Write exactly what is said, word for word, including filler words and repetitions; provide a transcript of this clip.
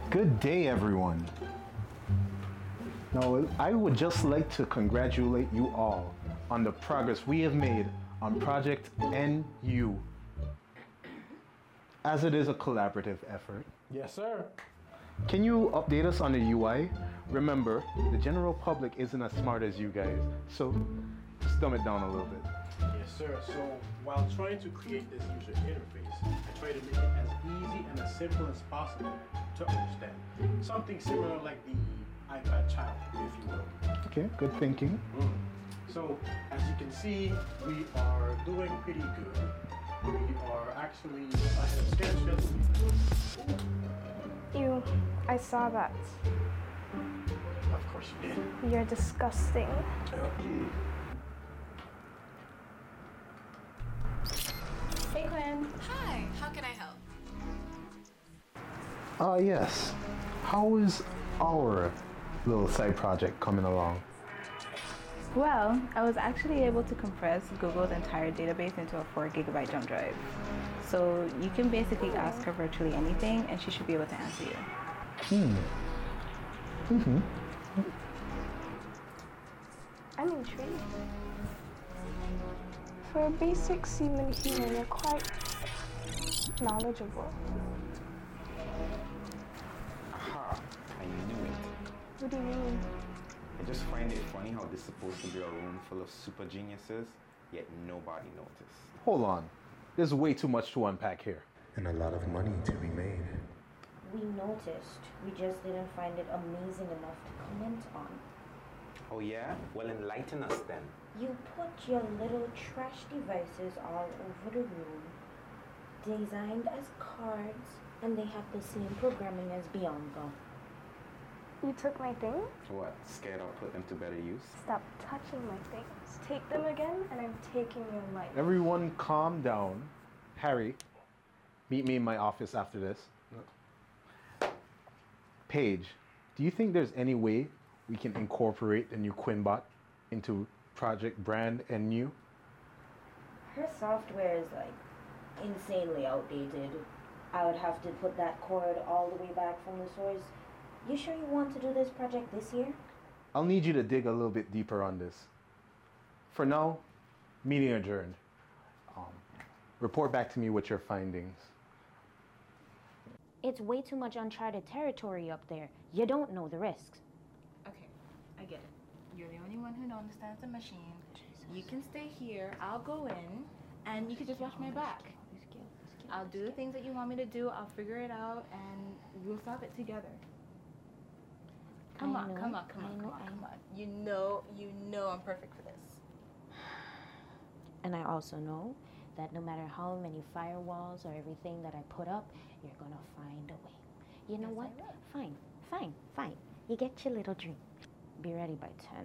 Good day, everyone. Now, I would just like to congratulate you all on the progress we have made on Project N U. As it is a collaborative effort, Yes, sir. can you update us on the U I? Remember, the general public isn't as smart as you guys, so just dumb it down a little bit. Yes, sir. So while trying to create this user interface, I try to make it as easy and as simple as possible to understand. Something similar like the iPad child, if you will. Okay, good thinking. Mm. So as you can see, we are doing pretty good. We are actually ahead of schedule. Ew, I saw that. Of course you did. You're disgusting. Hey, Quinn. Hi, how can I help? Ah, yes. How is our little side project coming along? Well, I was actually able to compress Google's entire database into a four gigabyte jump drive. So you can basically ask her virtually anything and she should be able to answer you. Hmm. Mm-hmm. I'm intrigued. For a basic seaman human, you're quite knowledgeable. Aha, I knew it. What do you mean? I just find it funny how this is supposed to be a room full of super geniuses, yet nobody noticed. Hold on. There's way too much to unpack here. And a lot of money to be made. We noticed. We just didn't find it amazing enough to comment on. Oh yeah? Well, enlighten us then. You put your little trash devices all over the room, designed as cards, and they have the same programming as Bianca. You took my things? What, scared I'll put them to better use? Stop touching my things. Take them again, and I'm taking your life. Everyone calm down. Harry, meet me in my office after this. Paige, do you think there's any way we can incorporate the new QuinnBot into Project Brand N U? Her software is like insanely outdated. I would have to put that cord all the way back from the source. You sure you want to do this project this year? I'll need you to dig a little bit deeper on this. For now, meeting adjourned. Um, report back to me with your findings. It's way too much uncharted territory up there. You don't know the risks. Okay, I get it. You're the only one who understands the machine. You can stay here, I'll go in, and you can just watch my back. I'll do the things that you want me to do, I'll figure it out, and we'll solve it together. Come I on, know, come on, come I on, know, come on, I come know. on. You know, you know I'm perfect for this. And I also know that no matter how many firewalls or everything that I put up, you're gonna find a way. You know Yes, I what? will. Fine, fine, fine. You get your little drink. Be ready by ten.